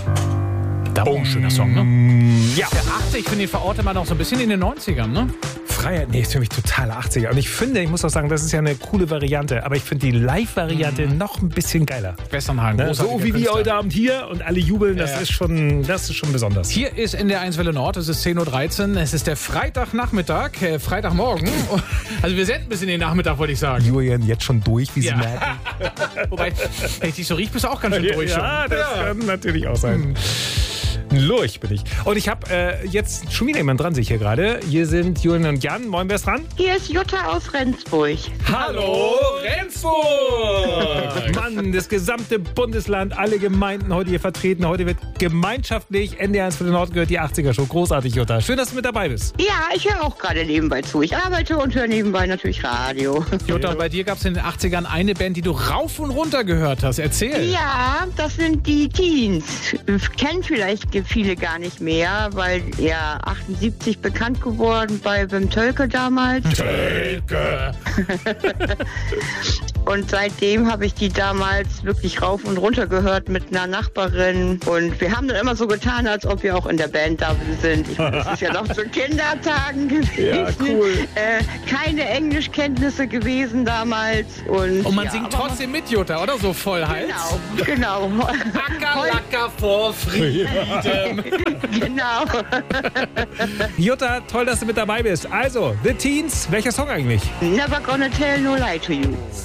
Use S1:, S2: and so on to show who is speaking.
S1: Da war auch ein schöner Song, ne?
S2: Ja.
S1: Der 80, finde ich, verortet man auch so ein bisschen in den 90ern, ne?
S2: Freiheit, nee, ist für mich total 80er. Und ich finde, ich muss auch sagen, das ist ja eine coole Variante, aber ich finde die Live-Variante noch ein bisschen geiler.
S1: Westernhagen,
S2: Ne? So wie wir heute Abend hier und alle jubeln, das ist schon besonders.
S1: Hier ist in der 1 Welle Nord, es ist 10.13 Uhr, es ist der Freitagnachmittag, Freitagmorgen. Also wir senden bis in den Nachmittag, wollte ich sagen.
S2: Julian jetzt schon durch, wie Sie merken.
S1: Wobei, wenn ich dich so rieche, bist du auch ganz schön durch schon.
S2: Ja, das kann natürlich auch sein. Lurch bin ich. Und ich habe jetzt schon wieder jemand dran, sehe ich hier gerade. Hier sind Julian und Jan. Moin, wer ist dran?
S3: Hier ist Jutta aus Rendsburg.
S2: Hallo, Rendsburg! Mann, das gesamte Bundesland, alle Gemeinden heute hier vertreten. Heute wird gemeinschaftlich NDR 1 für den Nord gehört, die 80er-Show. Großartig, Jutta. Schön, dass du mit dabei bist.
S3: Ja, ich höre auch gerade nebenbei zu. Ich arbeite und höre nebenbei natürlich Radio.
S1: Jutta, bei dir gab es in den 80ern eine Band, die du rauf und runter gehört hast. Erzähl.
S3: Ja, das sind die Teens. Kennen vielleicht viele gar nicht mehr, weil ja 78 bekannt geworden bei Wim Tölke damals.
S1: Tölke!
S3: Und seitdem habe ich die damals wirklich rauf und runter gehört mit einer Nachbarin. Und wir haben dann immer so getan, als ob wir auch in der Band da sind. Das ist ja noch zu Kindertagen gewesen.
S2: Ja, cool.
S3: Keine Englischkenntnisse gewesen damals. Und
S1: man singt trotzdem mit, Jutta, oder? So voll Hals.
S3: Genau.
S1: Acker vor Frieden.
S3: Genau.
S2: Jutta, toll, dass du mit dabei bist. Also, The Teens, welcher Song eigentlich?
S3: Never gonna tell no lie to you.